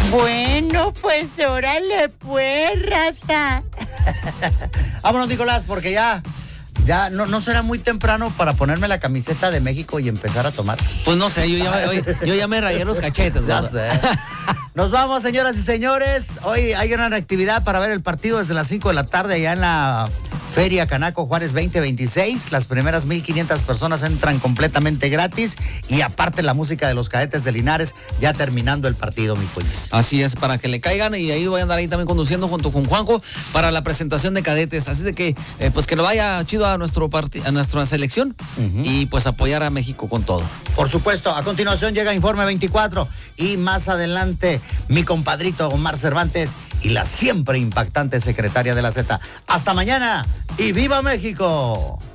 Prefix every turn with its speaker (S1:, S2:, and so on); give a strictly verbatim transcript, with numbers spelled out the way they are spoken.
S1: Bueno, pues órale pues, raza.
S2: Vámonos, Nicolás, porque ya, ya no, no será muy temprano para ponerme la camiseta de México y empezar a tomar.
S3: Pues no sé, yo ya, oye, yo ya me rayé los cachetes,
S2: Ya
S3: gordo.
S2: sé. Nos vamos, señoras y señores. Hoy hay gran actividad para ver el partido desde las cinco de la tarde allá en la Feria Canaco Juárez veinte veintiséis. Las primeras mil quinientas personas entran completamente gratis y aparte la música de los Cadetes de Linares ya terminando el partido, mi pollis.
S3: Así es, para que le caigan y ahí voy a andar ahí también conduciendo junto con Juanjo para la presentación de cadetes. Así de que, eh, pues que lo vaya chido a nuestro parti- a nuestra selección uh-huh. y pues apoyar a México con todo.
S2: Por supuesto, a continuación llega Informe veinticuatro y más adelante mi compadrito Omar Cervantes y la siempre impactante secretaria de la Z. Hasta mañana y ¡viva México!